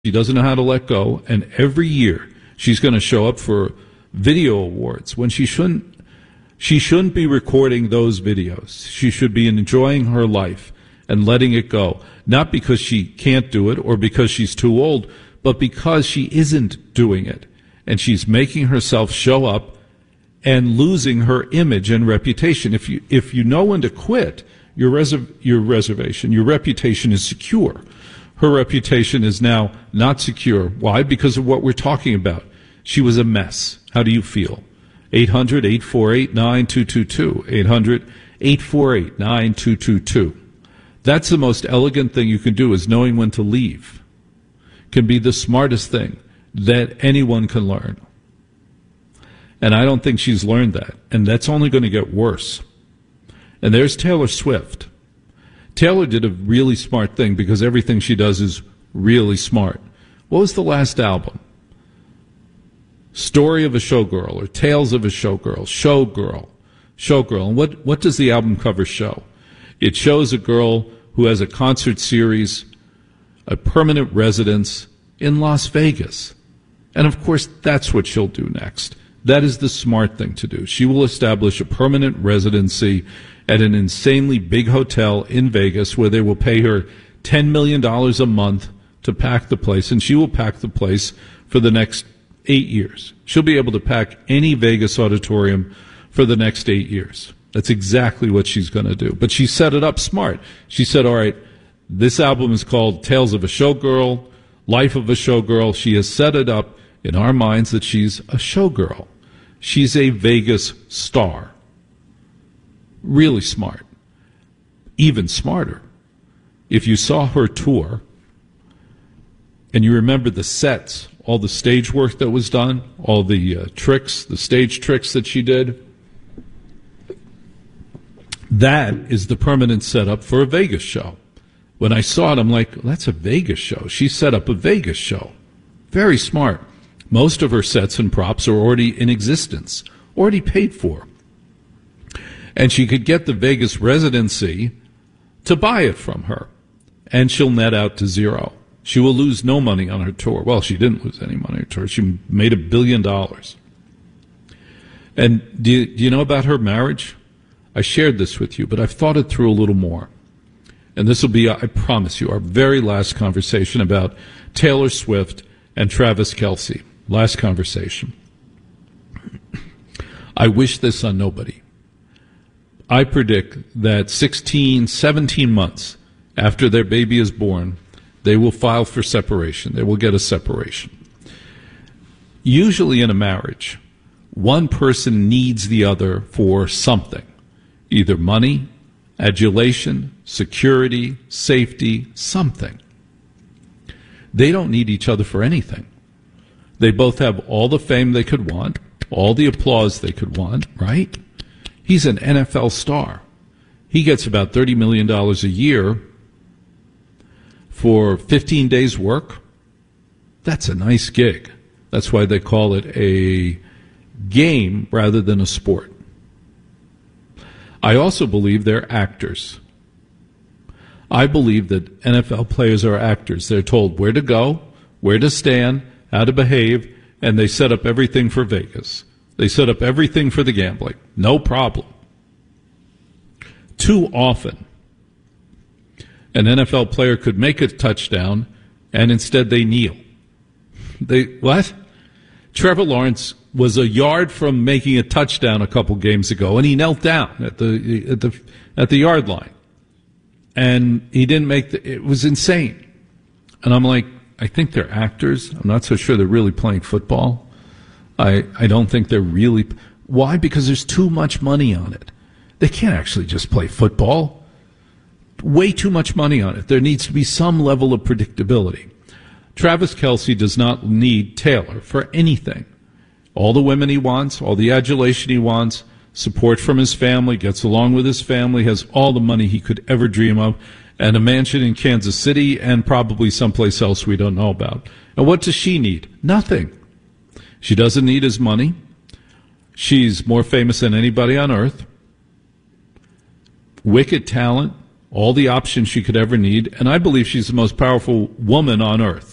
She doesn't know how to let go, and every year she's going to show up for video awards when she shouldn't. She shouldn't be recording those videos. She should be enjoying her life and letting it go, not because she can't do it or because she's too old, but because she isn't doing it, and she's making herself show up and losing her image and reputation. If you know when to quit, your reputation is secure. Her reputation is now not secure. Why? Because of what we're talking about. She was a mess. How do you feel? 800-848-9222. 800-848-9222. That's the most elegant thing you can do, is knowing when to leave. Can be the smartest thing that anyone can learn. And I don't think she's learned that. And that's only going to get worse. And there's Taylor Swift. Taylor did a really smart thing because everything she does is really smart. What was the last album? Story of a Showgirl or Tales of a Showgirl. Showgirl. And what does the album cover show? It shows a girl who has a concert series, a permanent residence in Las Vegas. And of course, that's what she'll do next. That is the smart thing to do. She will establish a permanent residency at an insanely big hotel in Vegas where they will pay her $10 million a month to pack the place, and she will pack the place for the next 8 years. She'll be able to pack any Vegas auditorium for the next 8 years. That's exactly what she's going to do. But she set it up smart. She said, all right, this album is called Tales of a Showgirl, Life of a Showgirl. She has set it up in our minds that she's a showgirl. She's a Vegas star. Really smart. Even smarter. If you saw her tour and you remember the sets, all the stage work that was done, all the tricks, the stage tricks that she did, that is the permanent setup for a Vegas show. When I saw it, I'm like, well, that's a Vegas show. She set up a Vegas show. Very smart. Most of her sets and props are already in existence, already paid for. And she could get the Vegas residency to buy it from her, and she'll net out to zero. She will lose no money on her tour. Well, she didn't lose any money on her tour. She made $1 billion. And do you know about her marriage? I shared this with you, but I've thought it through a little more. And this will be, I promise you, our very last conversation about Taylor Swift and Travis Kelce. Last conversation. I wish this on nobody. I predict that 16, 17 months after their baby is born, they will file for separation. They will get a separation. Usually in a marriage, one person needs the other for something. Either money, adulation, security, safety, something. They don't need each other for anything. They both have all the fame they could want, all the applause they could want, right? He's an NFL star. He gets about $30 million a year for 15 days' work. That's a nice gig. That's why they call it a game rather than a sport. I also believe they're actors. I believe that NFL players are actors. They're told where to go, where to stand, how to behave, and they set up everything for Vegas. They set up everything for the gambling. No problem. Too often, an NFL player could make a touchdown, and instead they kneel. What? Trevor Lawrence was a yard from making a touchdown a couple games ago, and he knelt down at the yard line. And he didn't make it was insane. And I'm like, I think they're actors. I'm not so sure they're really playing football. I don't think they're really. Why? Because there's too much money on it. They can't actually just play football. Way too much money on it. There needs to be some level of predictability. Travis Kelce does not need Taylor for anything. All the women he wants, all the adulation he wants, support from his family, gets along with his family, has all the money he could ever dream of, and a mansion in Kansas City and probably someplace else we don't know about. And what does she need? Nothing. She doesn't need his money. She's more famous than anybody on earth. Wicked talent, all the options she could ever need, and I believe she's the most powerful woman on earth.